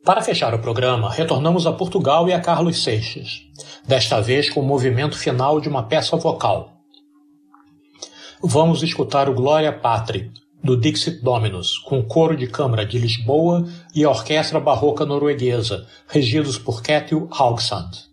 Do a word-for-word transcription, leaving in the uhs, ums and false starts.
Para fechar o programa, retornamos a Portugal e a Carlos Seixas, desta vez com o movimento final de uma peça vocal. Vamos escutar o Glória Patri, do Dixit Dominus, com coro de câmara de Lisboa e a orquestra barroca norueguesa, regidos por Ketil Haugsand.